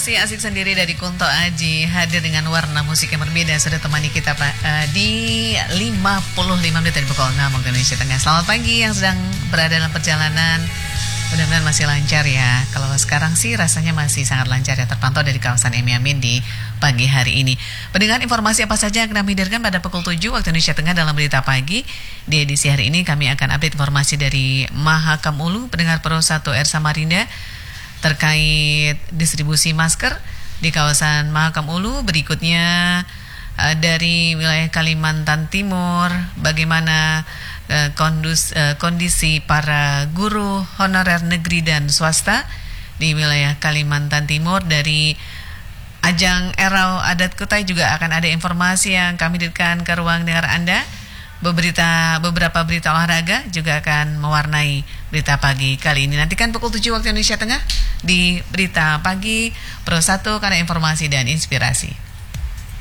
Masih asik sendiri dari Kunto Aji, hadir dengan warna musik yang berbeda. Sudah temani kita di 55 menit dari pukul 6 waktu Indonesia Tengah. Selamat pagi yang sedang berada dalam perjalanan. Mudah-mudahan masih lancar ya. Kalau sekarang sih rasanya masih sangat lancar ya, terpantau dari kawasan Emi Amin di pagi hari ini. Pendengar, informasi apa saja yang kami hadirkan pada pukul 7 waktu Indonesia Tengah dalam berita pagi. Di edisi hari ini kami akan update informasi dari Mahakam Ulu, pendengar Pro 1 R Samarinda, terkait distribusi masker di kawasan Mahakam Ulu. Berikutnya dari wilayah Kalimantan Timur, bagaimana kondisi para guru honorer negeri dan swasta di wilayah Kalimantan Timur. Dari ajang Erau Adat Kutai juga akan ada informasi yang kami hadirkan ke ruang dengar Anda. Beberapa berita olahraga juga akan mewarnai berita pagi kali ini. Nantikan pukul 7 waktu Indonesia Tengah di berita pagi Pro 1 karena informasi dan inspirasi.